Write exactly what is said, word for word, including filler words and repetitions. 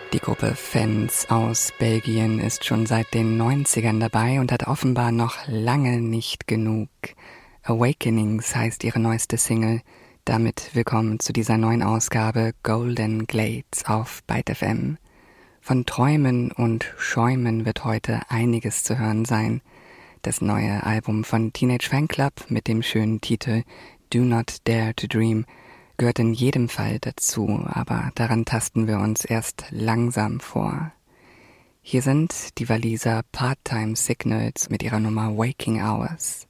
Die Gruppe Fans aus Belgien ist schon seit den neunzigern dabei und hat offenbar noch lange nicht genug. Awakenings heißt ihre neueste Single. Damit willkommen zu dieser neuen Ausgabe Golden Glades auf Byte F M. Von Träumen und Schäumen wird heute einiges zu hören sein. Das neue Album von Teenage Fanclub mit dem schönen Titel Do Not Dare to Dream gehört in jedem Fall dazu, aber daran tasten wir uns erst langsam vor. Hier sind die Waliser Part-Time Signals mit ihrer Nummer Waking Hours.